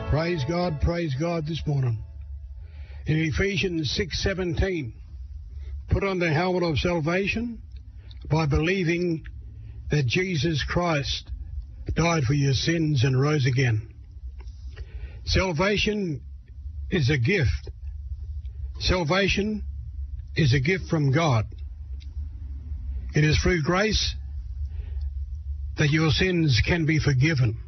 Praise God this morning. In Ephesians 6:17, put on the helmet of salvation by believing that Jesus Christ died for your sins and rose again. Salvation is a gift. Salvation is a gift from God. It is through grace that your sins can be forgiven.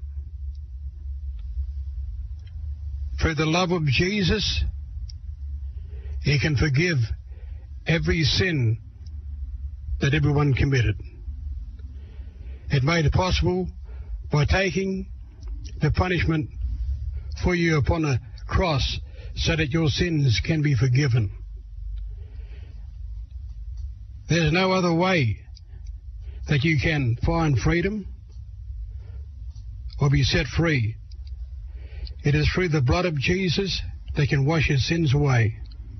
Through the love of Jesus, He can forgive every sin that everyone committed. It made it possible by taking the punishment for you upon a cross so that your sins can be forgiven. There's no other way that you can find freedom or be set free. It is through the blood of Jesus that can wash your sins away.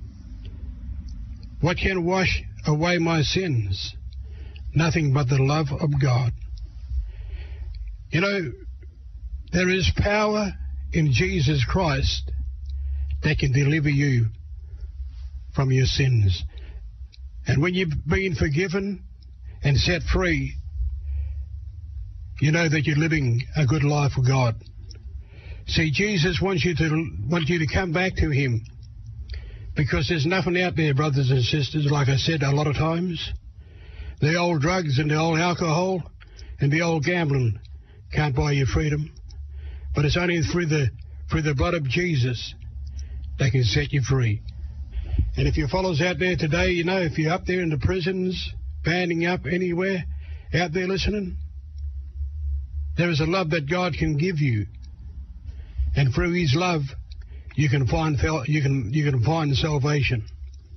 What can wash away my sins? Nothing but the love of God. You know, there is power in Jesus Christ that can deliver you from your sins. And when you've been forgiven and set free, you know that you're living a good life for God. See, Jesus wants you to come back to Him, because there's nothing out there, brothers and sisters, like I said a lot of times. The old drugs and the old alcohol and the old gambling can't buy you freedom. But it's only through the blood of Jesus that can set you free. And if your fellows out there today, you know, if you're up there in the prisons, banding up anywhere, out there listening, there is a love that God can give you. And through His love, you can find salvation.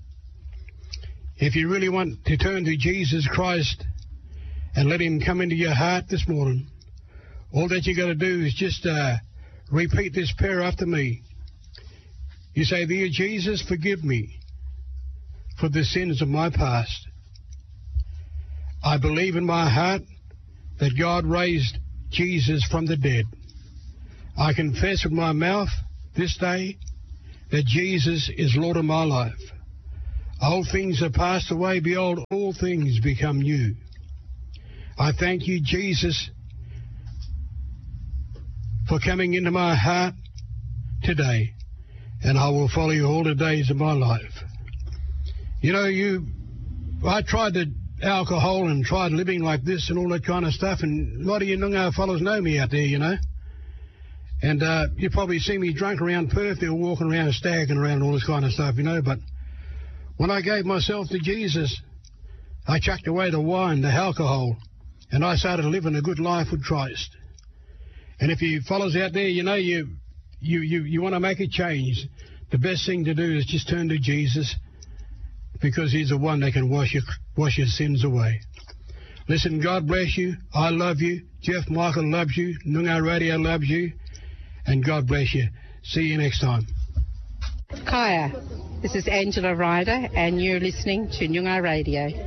If you really want to turn to Jesus Christ and let Him come into your heart this morning, all that you got to do is just repeat this prayer after me. You say, "Dear Jesus, forgive me for the sins of my past. I believe in my heart that God raised Jesus from the dead. I confess with my mouth this day that Jesus is Lord of my life. Old things have passed away. Behold, all things become new. I thank you, Jesus, for coming into my heart today, and I will follow you all the days of my life." You know, I tried the alcohol and tried living like this and all that kind of stuff, and a lot of you Noongar fellows know me out there, you know. And you probably see me drunk around Perth, or walking around staggering around and all this kind of stuff, you know. But when I gave myself to Jesus, I chucked away the wine, the alcohol, and I started living a good life with Christ. And if you fellows out there, you know, you want to make a change, the best thing to do is just turn to Jesus, because He's the one that can wash your sins away. Listen, God bless you. I love you. Jeff Michael loves you. Noongar Radio loves you. And God bless you. See you next time. Kaya, this is Angela Ryder, and you're listening to Noongar Radio.